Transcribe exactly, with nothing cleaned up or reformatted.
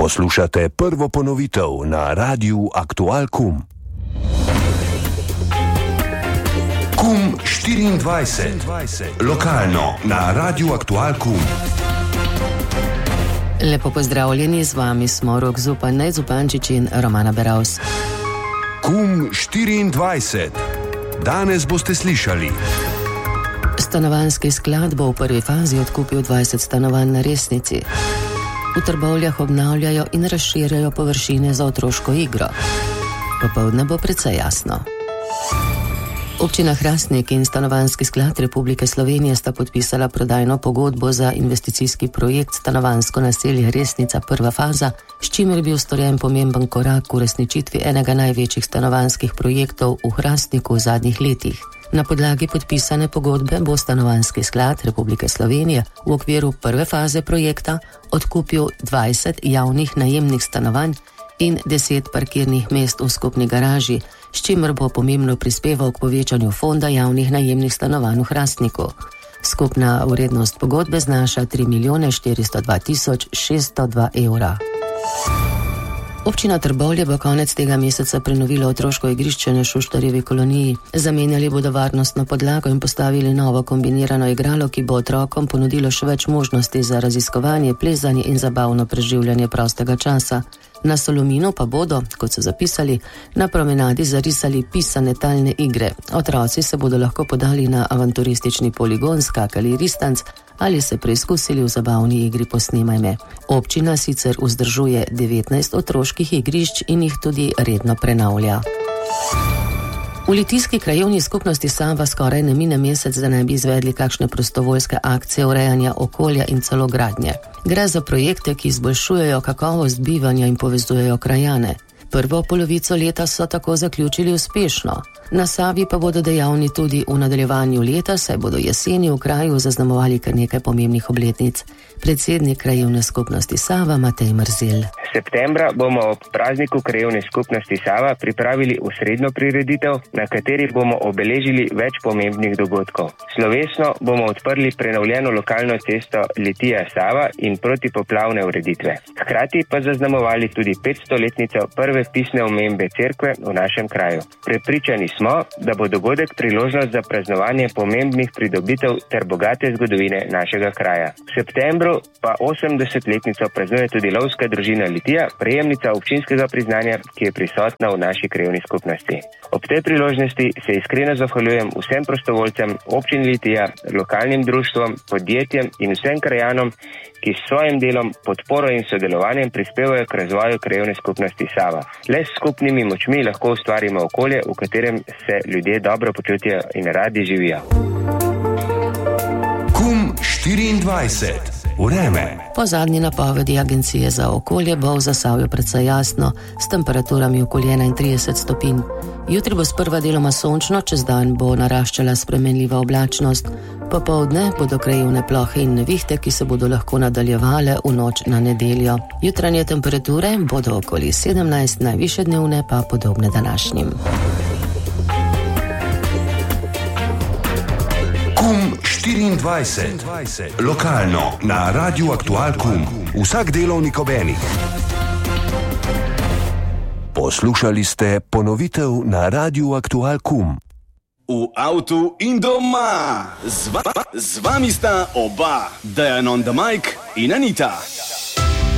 Poslušate prvo ponovitev na Radiu Aktual Kum. Kum štiriindvajset. Lokalno na Radiu Aktual Kum. Lepo pozdravljeni, z vami smo Rok Zupan, Nejc Zupančič in Romana Beravs. Kum štiriindvajset. Danes boste slišali. Stanovanjski sklad bo v prvi fazi odkupil dvajset stanovanj na Resnici. V Trbovljah obnavljajo in razširjajo površine za otroško igro. Popoldne bo precej jasno. Občina Hrastnik in Stanovanjski sklad Republike Slovenije sta podpisala prodajno pogodbo za investicijski projekt Stanovanjsko naselje Resnica prva faza, s čimer je bil storjen pomemben korak v uresničitvi enega največjih stanovanjskih projektov v Hrastniku v zadnjih letih. Na podlagi podpisane pogodbe bo Stanovanjski sklad Republike Slovenije v okviru prve faze projekta odkupil dvajset javnih najemnih stanovanj in deset parkirnih mest v skupni garaži, s čimer bo pomembno prispeval k povečanju fonda javnih najemnih stanovanj v Hrastniku. Skupna vrednost pogodbe znaša tri milijone štiristo dva tisoč šeststo dva evra. Občina Trbovlje bo konec tega meseca prenovila otroško igrišče na Šuštarjevi koloniji. Zamenjali bodo varnostno podlago in postavili novo kombinirano igralo, ki bo otrokom ponudilo še več možnosti za raziskovanje, plezanje in zabavno preživljanje prostega časa. Na Solominu pa bodo, kot so zapisali, na promenadi zarisali pisane talne igre. Otroci se bodo lahko podali na avanturistični poligon, skakali ristanc ali se preizkusili v zabavni igri Posnemaj me. Občina sicer vzdržuje devetnajst otroških igrišč in jih tudi redno prenavlja. V Litijski krajevni skupnosti Sava skoraj ne mine mesec, da ne bi izvedli kakšne prostovoljske akcije urejanja okolja in celo gradnje. Gre za projekte, ki izboljšujejo kakovost bivanja in povezujejo krajane. Prvo polovico leta so tako zaključili uspešno. Na Savi pa bodo dejavni tudi v nadaljevanju leta, saj bodo jeseni v kraju zaznamovali kar nekaj pomembnih obletnic. Predsednik krajevne skupnosti Sava Matej Mrzel. Septembra bomo ob prazniku krajevne skupnosti Sava pripravili osrednjo prireditev, na kateri bomo obeležili več pomembnih dogodkov. Slovesno bomo odprli prenovljeno lokalno cesto Litija-Sava in protipoplavne ureditve. Hkrati pa zaznamovali tudi petstoletnico prve pisne omembe cerkve v našem kraju. Prepričani smo, da bo dogodek priložnost za praznovanje pomembnih pridobitev ter bogate zgodovine našega kraja. V septembru pa osemdesetletnico praznuje tudi lovska družina Litija, prejemnica občinskega priznanja, ki je prisotna v naši krajevni skupnosti. Ob tej priložnosti se iskreno zahvaljujem vsem prostovoljcem občin Litija, lokalnim društvom, podjetjem in vsem krajanom, ki s svojim delom, podporo in sodelovanjem prispevajo k razvoju krajevne skupnosti Sava. Le s skupnimi močmi lahko ustvarimo okolje, v katerem se ljudje dobro počutijo in radi živijo. Kum štiriindvajset. Vreme. Po zadnji napovedi Agencije za okolje bo v Zasavju precej jasno, s temperaturami okoli enaintrideset stopinj. Jutri bo sprva deloma sončno, čez dan bo naraščala spremenljiva oblačnost. Popoldne bodo krajevne plohe in nevihte, ki se bodo lahko nadaljevale v noč na nedeljo. Jutranje temperature bodo okoli sedemnajst, najvišje dnevne pa podobne današnjim. Kum štiriindvajset. Lokalno na Radiu Aktual Kum. Vsak delovnik ob enih. Poslušali ste ponovitev na Radiu Aktual Kum. V avtu in doma. Z, va z vami sta oba, Dejan on the mic in Anita.